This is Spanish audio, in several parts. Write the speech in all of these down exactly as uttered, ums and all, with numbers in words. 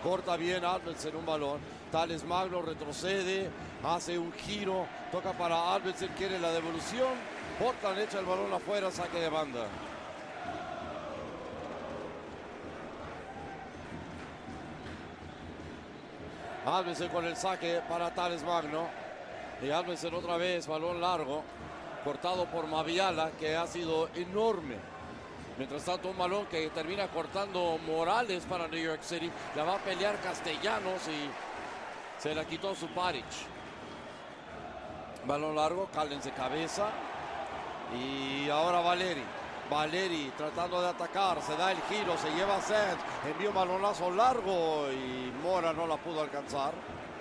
Corta bien Arvidsson un balón. Thales Magno retrocede, hace un giro, toca para Arvidsson, quiere la devolución. Portland echa el balón afuera, saque de banda. Arvidsson con el saque para Thales Magno. Y Arvidsson otra vez, balón largo, cortado por Maviala, que ha sido enorme. Mientras tanto, un balón que termina cortando Morales para New York City. La va a pelear Castellanos y se la quitó Suparic. Balón largo, Callens de cabeza. Y ahora Valeri. Valeri tratando de atacar, se da el giro, se lleva a Sands, envía un balonazo largo y Mora no la pudo alcanzar.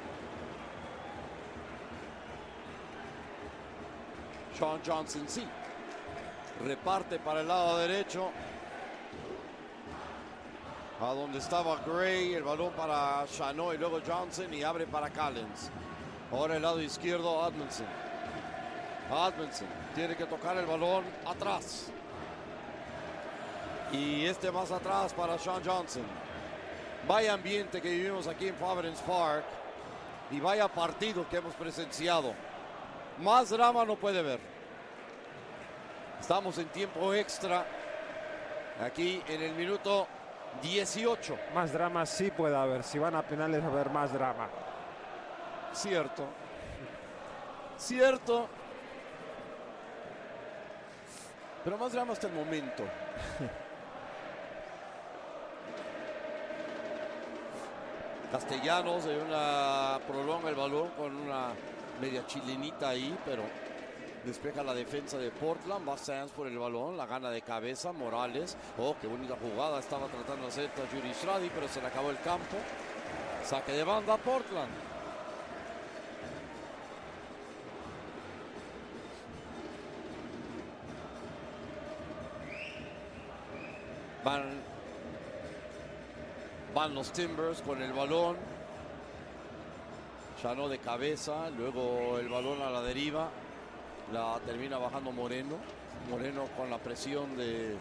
Sean Johnson sí. Reparte para el lado derecho. A donde estaba Gray, el balón para Chanot y luego Johnson y abre para Callens. Ahora el lado izquierdo, Edmondson. Edmondson tiene que tocar el balón atrás. Y este más atrás para Sean Johnson. Vaya ambiente que vivimos aquí en Providence Park. Y vaya partido que hemos presenciado. Más drama no puede haber. Estamos en tiempo extra. Aquí en el minuto dieciocho. Más drama sí puede haber. Si van a penales va a haber más drama. Cierto. Cierto. Pero más drama hasta el momento. Castellanos de una prolonga el balón con una media chilenita ahí, pero despeja la defensa de Portland. Va Sands por el balón, la gana de cabeza Morales. Oh, qué bonita jugada estaba tratando de hacer Tajouri Shradi, pero se le acabó el campo. Saque de banda Portland. Van, van los Timbers con el balón. Chanot de cabeza, luego el balón a la deriva. La termina bajando Moreno. Moreno con la presión de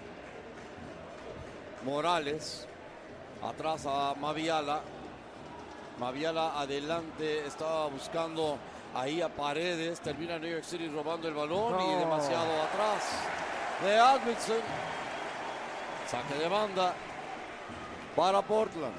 Morales. Atrás a Maviala. Maviala adelante, estaba buscando ahí a Paredes. Termina New York City robando el balón no. Y demasiado atrás de Edmondson. Saque de banda para Portland.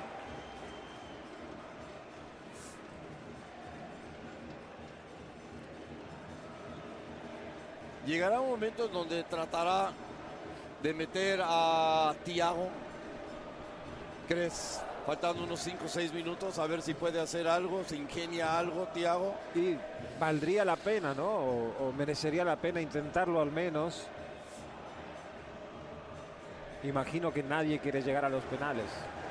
Llegará un momento en donde tratará de meter a Thiago. ¿Crees? Faltando unos cinco o seis minutos, a ver si puede hacer algo, se ingenia algo, Thiago. Y valdría la pena, ¿no? O, o merecería la pena intentarlo al menos. Imagino que nadie quiere llegar a los penales.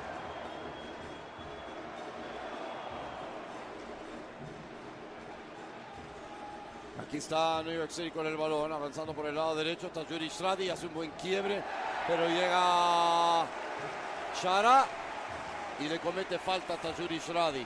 Aquí está New York City con el balón, avanzando por el lado derecho. Tajouri Shradi hace un buen quiebre, pero llega Chara y le comete falta a Tajouri Shradi.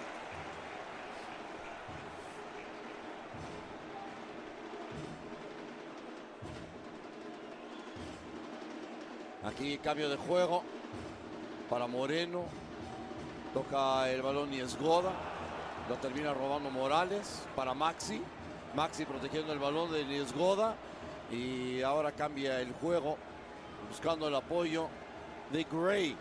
Aquí cambio de juego para Moreno. Toca el balón Niezgoda. Lo termina robando Morales para Maxi. Maxi protegiendo el balón de Niezgoda. Y ahora cambia el juego, buscando el apoyo de Gray.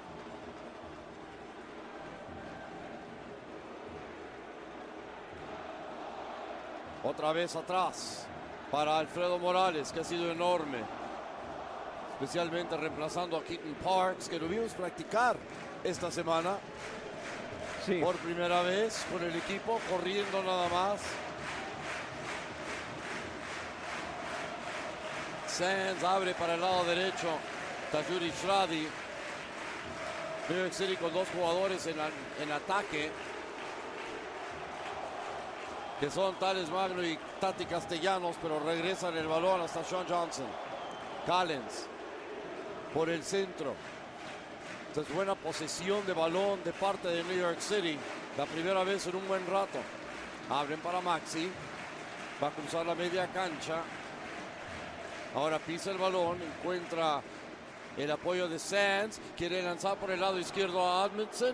Otra vez atrás para Alfredo Morales, que ha sido enorme. Especialmente reemplazando a Keaton Parks, que lo vimos practicar esta semana. Sí. Por primera vez con el equipo, corriendo nada más. Sands abre para el lado derecho. Tajouri Shradi. New York City con dos jugadores en, en ataque, que son Thales Magno y Tati Castellanos, pero regresan el balón hasta Sean Johnson. Callens por el centro. Entonces, buena posesión de balón de parte de New York City. La primera vez en un buen rato. Abren para Maxi. Va a cruzar la media cancha. Ahora pisa el balón. Encuentra el apoyo de Sands. Quiere lanzar por el lado izquierdo a Edmondson.